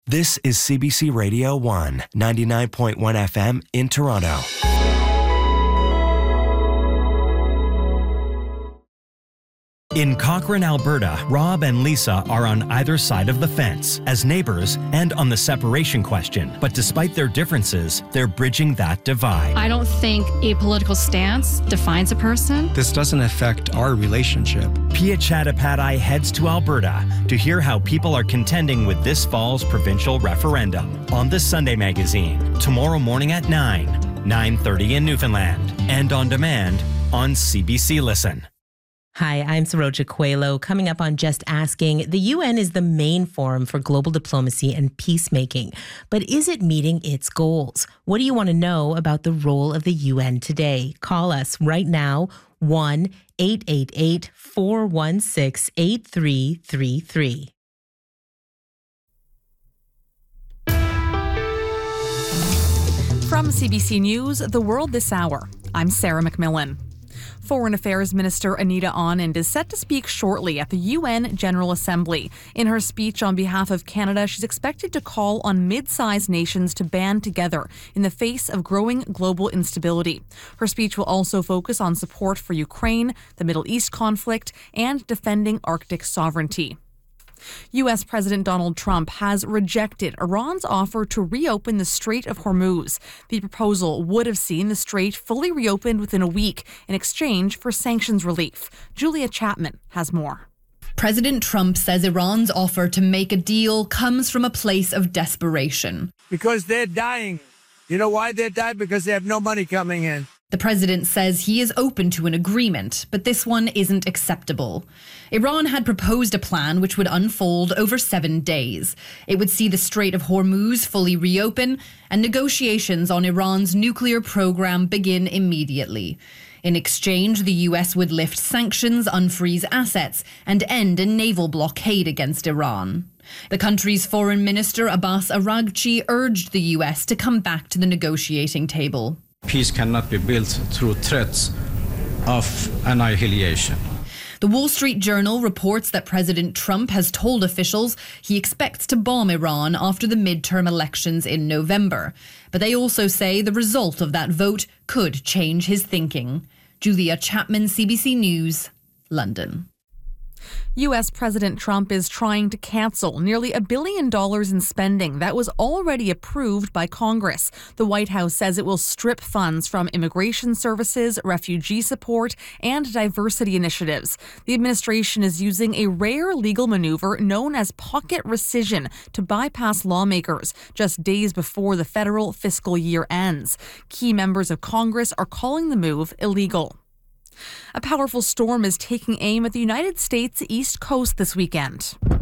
This is CBC Radio 1, 99.1 FM in Toronto. In Cochrane, Alberta, Rob and Lisa are on either side of the fence as neighbors and on the separation question. But despite their differences, they're bridging that divide. I don't think a political stance defines a person. This doesn't affect our relationship. Pia Chattopadhyay heads to Alberta to hear how people are contending with this fall's provincial referendum on The Sunday Magazine, tomorrow morning at 9:30 in Newfoundland, and on demand on CBC Listen. Hi, I'm Saroja Coelho. Coming up on Just Asking, the UN is the main forum for global diplomacy and peacemaking. But is it meeting its goals? What do you want to know about the role of the UN today? Call us right now, 1-888-416-8333. From CBC News, The World This Hour, I'm Sarah McMillan. Foreign Affairs Minister Anita Anand is set to speak shortly at the UN General Assembly. In her speech on behalf of Canada, she's expected to call on mid-sized nations to band together in the face of growing global instability. Her speech will also focus on support for Ukraine, the Middle East conflict, and defending Arctic sovereignty. U.S. President Donald Trump has rejected Iran's offer to reopen the Strait of Hormuz. The proposal would have seen the strait fully reopened within a week in exchange for sanctions relief. Julia Chapman has more. President Trump says Iran's offer to make a deal comes from a place of desperation. Because they're dying. You know why they're dying? Because they have no money coming in. The president says he is open to an agreement, but this one isn't acceptable. Iran had proposed a plan which would unfold over 7 days. It would see the Strait of Hormuz fully reopen and negotiations on Iran's nuclear program begin immediately. In exchange, the US would lift sanctions, unfreeze assets, and end a naval blockade against Iran. The country's foreign minister, Abbas Araghchi, urged the US to come back to the negotiating table. Peace cannot be built through threats of annihilation. The Wall Street Journal reports that President Trump has told officials he expects to bomb Iran after the midterm elections in November. But they also say the result of that vote could change his thinking. Julia Chapman, CBC News, London. U.S. President Trump is trying to cancel nearly $1 billion in spending that was already approved by Congress. The White House says it will strip funds from immigration services, refugee support, and diversity initiatives. The administration is using a rare legal maneuver known as pocket rescission to bypass lawmakers just days before the federal fiscal year ends. Key members of Congress are calling the move illegal. A powerful storm is taking aim at the United States East Coast this weekend.